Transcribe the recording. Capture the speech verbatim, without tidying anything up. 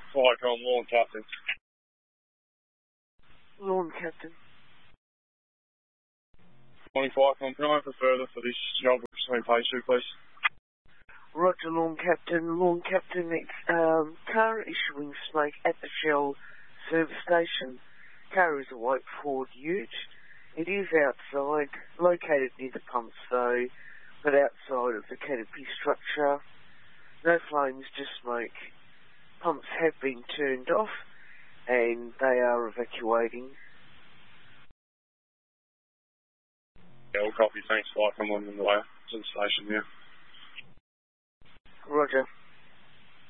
Flight com, lawn captain. Lawn captain. Morning, flight com. Can I have a further for this job which has been paid to, please? Roger, lawn captain. Lawn captain, it's um, car issuing smoke at the Shell service station. Car is a white Ford Ute. It is outside, located near the pumps though, but outside of the canopy structure. No flames, just smoke. Pumps have been turned off and they are evacuating. Yeah, we'll copy. Thanks, flight com. I'm on the way to the station, yeah. Roger.